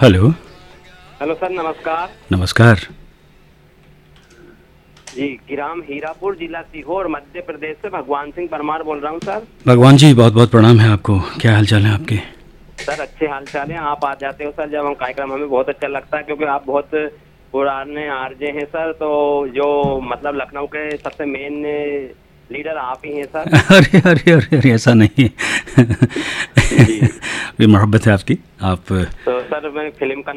Hello. Hello sir, नमस्कार। नमस्कार। जी, ग्राम हीरापुर, जिला सीहोर, मध्य प्रदेश से भगवान सिंह परमार बोल रहा हूँ सर। भगवान जी, बहुत बहुत प्रणाम है आपको। क्या हाल चाल है आपके? सर अच्छे हाल चाल है। आप आ जाते हो सर जब हम कार्यक्रम, हमें बहुत अच्छा लगता है क्योंकि आप बहुत पुराने आरजे हैं सर। तो जो मतलब लखनऊ के सबसे मेन लीडर आप ही हैं सर। अरे अरे अरे अरे, ऐसा नहीं है। जी। ये मोहब्बत है आपकी। आप तो सर मैं फिल्म का